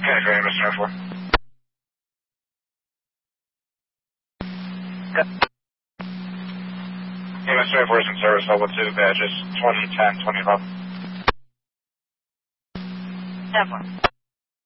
Okay, for AMS 24. Yep. AMS 24 is in service, level 2, badges 2010, 2011. 10-4.